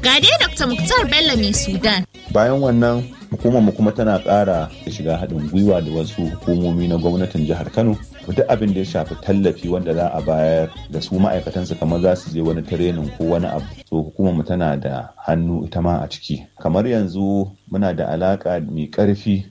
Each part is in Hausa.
Ga dai Dr. Muktar Bello mai Sudan. Bayan wannan hukumar mu kuma tana ƙara shiga haɗin gwiwa da wasu hukumomi na gwamnatin jihar Kano. Duk abin da ya shafi tallafi wanda za a bayar da su ma'aikatansu kamar za su je wani training ko wani abu. So hukumar mu tana da hannu ita ma a ciki. Kamar yanzu muna da alaƙa mai ƙarfi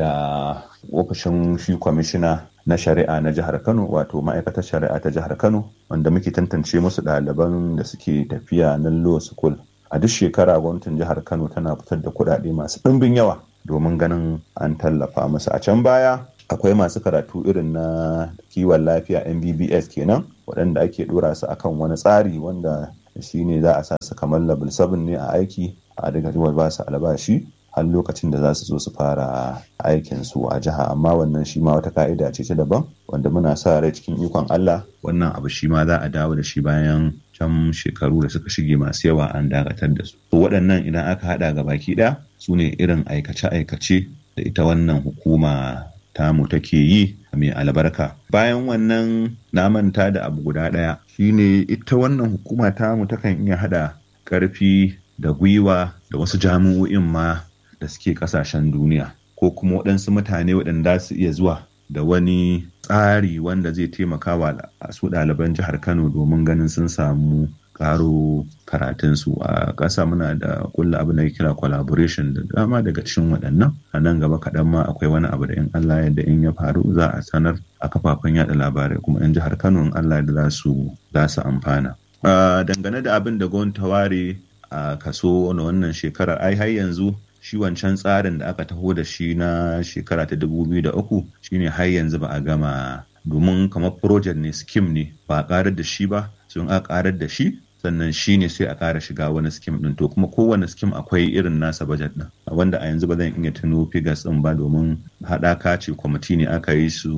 da ofishin shi kwamishina na shari'a na jihar Kano, wato ma'aikatar shari'a ta jihar Kano, wanda muke tantance musu ɗaliban da suke tafiya na law school. A duk shekara gwamnatin jihar Kano tana fitar da kuɗaɗe masu ɗimbin yawa domin ganin an tallafa musu. A can baya akwai masu karatu irin na kiwon lafiya MBBS kenan, waɗanda ake ɗora su akan wani tsari wanda shine za a sa su kamar level 7 ne a aiki, a daga ba su albashi har lokacin da za su zo su fara aikin su a jiha. Amma wannan shi ma wata ka'ida ce ta daban wanda muna sa rai cikin ikon Allah wannan abu shi ma za a dawo da shi bayan can shekaru da suka shige masu yawa an dakatar da su. To waɗannan idan aka haɗa ga baki ɗaya su ne irin aikace-aikace da ita wannan hukuma tamu take yi mai albarka. Bayan wannan na manta da abu guda ɗaya, shine ita wannan hukuma tamu takan iya haɗa ƙarfi da gwiwa da wasu jami'o'in ma da suke kasashen duniya, ko kuma waɗansu mutane waɗanda su iya zuwa da wani tsari wanda zai taimaka wa su ɗaliban jihar Kano domin ganin sun samu karo karatunsu a ƙasa. Muna da kulla abin da kira collaboration da dama daga cikin waɗannan. A nan gaba kaɗan ma akwai wani abu da in Allah yadda in ya faru za a sanar a kafafen yaɗa labarai, kuma 'yan jihar Kano in Allah yadda za su amfana. Dangane da abin da gwamnati ta ware a kaso na wannan shekarar, ai har yanzu shi wancan tsarin da aka taho da shi na shekara ta 2003 shine har yanzu ba a gama, domin kamar project ne, scheme ne, ba a karar da shi ba. Sun aka karar da shi sannan shi ne sai a kara shiga wani scheme din. To kuma kowane scheme akwai irin nasa budget din, wanda a yanzu ba zan iya tuno figures din ba domin haɗaka ce, kwamiti ne aka yi su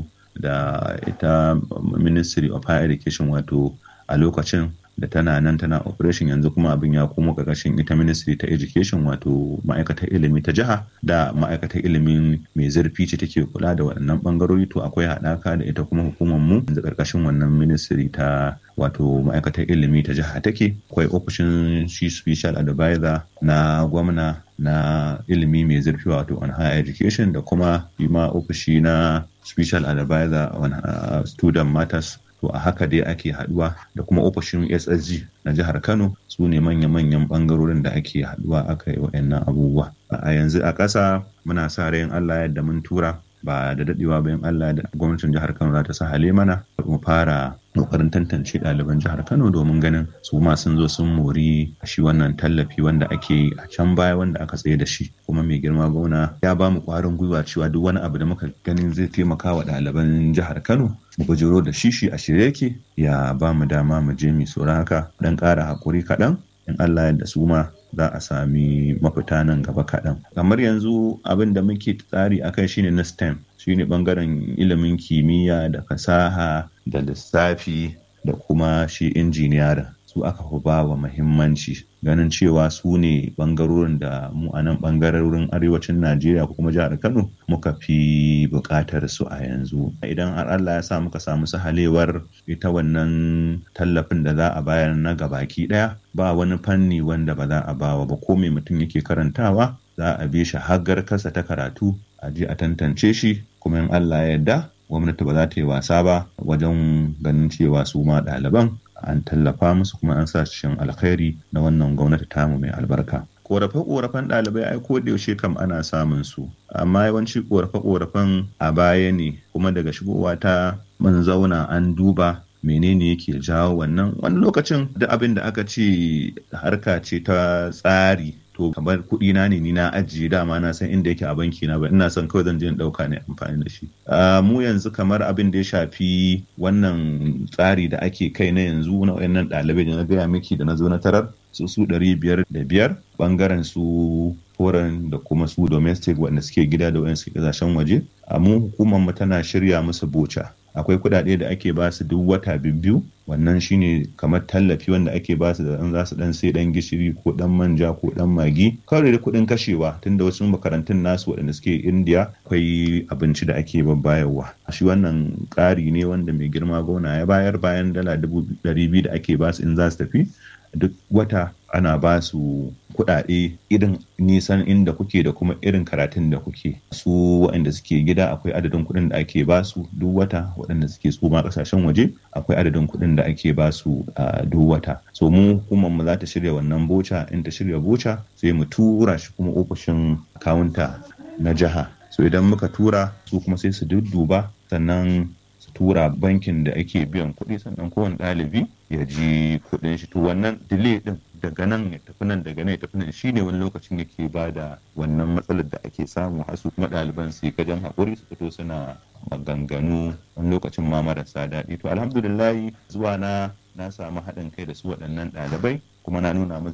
da ita Ministry of Higher Education, wato a lokacin da tana nan tana operation. Yanzu kuma abin ya komo ƙarƙashin ita Ministry ta Education, wato ma'aikatar ilimi ta jiha, da ma'aikatar ilimin mai zurfi ce take kula da waɗannan ɓangarori. To akwai haɗaka da ita kuma hukumar mu yanzu ƙarƙashin wannan Ministry ta wato ma'aikatar ilimi ta jiha take. Akwai ofishin shi special advisor na gwamna na ilimi mai zurfi, wato on higher education, da kuma ma ofishi na special advisor on student matters. To a haka dai ake haduwa, da kuma ofishin SSG na jihar Kano. Su ne manya-manyan bangarorin da ake haduwa aka yi waɗannan abubuwa. A yanzu a ƙasa muna sa rayin Allah yadda mun tura ba da daɗewa bayan Allah da gwamnatin jihar Kano za ta sa hale mana mu fara kokarin tantance ɗaliban jihar Kano domin ganin su ma sun zo sun mori shi wannan tallafi wanda ake yi a can baya wanda aka tsaye da shi. Kuma mai girma gwamna ya ba mu ƙwarin gwiwa cewa duk wani abu da muka ganin zai taimaka wa ɗaliban jihar Kano mu bujiro da shi a shirye yake ya ba mu dama mu je mu sauran haka. Dan ƙara haƙuri kaɗan, in Allah yadda su ma za a sami mafita nan gaba kaɗan. Kamar yanzu abin da muke tsari a kai shine na STEM, shine ɓangaren ilimin kimiyya da fasaha da lissafi da kuma shi injiniyarin. Su aka fi ba wa muhimmanci, ganin cewa su ne ɓangarorin da mu a nan ɓangarorin arewacin Najeriya ko kuma jihar Kano muka fi buƙatar su a yanzu. Idan har Allah ya sa muka samu sahalewar ita wannan tallafin da za a bayar na gabaki ɗaya, ba wani fanni wanda ba za a bawa ba. Ko me mutum yake karantawa za a bi shi haggar kasa ta karatu, a je a tantance shi, kuma in Allah ya yarda gwamnati ba za ta yi wasa ba wajen ganin cewa su ma ɗaliban an tallafa musu kuma an sa cikin alkhairi na wannan gwamnati tamu mai albarka. Korafe-korafen ɗalibai ai ko da yaushe kam ana samun su, amma yawanci korafe-korafen a baya ne, kuma daga shigowa ta mun zauna an duba menene yake jawo wannan. Wani lokacin duk abin da aka ce harka ce ta tsari, to kamar kuɗi na ne ni na ajiye, dama na san inda yake a banki na, ba ina son kawai zan je in ɗauka ne amfani da shi. Mu yanzu kamar abin da ya shafi wannan tsari da ake kai na yanzu na wayannan ɗalibai da na gaya miki da na zo na tarar su 505 bangaren su foreign da kuma su domestic wanda suke gida da wayan suke kasashen waje. Mu hukumar mu tana shirya musu boca. Akwai kuɗaɗe da ake ba su duk wata biyu, wannan shine kamar tallafi wanda ake ba su da za su dan sai dan gishiri ko dan manja ko dan magi, kawai da kuɗin kashewa, tunda wasu makarantun nasu waɗanda suke India akwai abinci da ake babbayarwa. Shi wannan ƙari ne wanda mai girma gwamna ya bayar bayan $200,000 da ake ba su in za su tafi. Duk wata ana ba su kuɗaɗe irin nisan inda kuke da kuma irin karatun da kuke. Su waɗanda suke gida akwai adadin kuɗin da ake basu duk wata, waɗanda suke tsoma ƙasashen waje akwai adadin kuɗin da ake basu duk wata. So mu hukumar mu za ta shirya wannan boca, in ta shirya boca sai mu tura shi kuma ofishin akawunta na jiha. So idan muka tura su kuma sai su dudduba, sannan su tura bankin da ake biyan kuɗi, sannan kowane ɗalibi ya ji kuɗin shi. To wannan delay din daga nan ya tafi nan, daga nan ya tafi nan, shine wani lokacin yake ba da wannan matsalar da ake samu. Har su kuma ɗaliban su gajen haƙuri su fito suna maganganu wani lokacin ma marasa daɗi. To alhamdulillah zuwa na samu haɗin kai da su waɗannan ɗalibai, kuma na nuna musu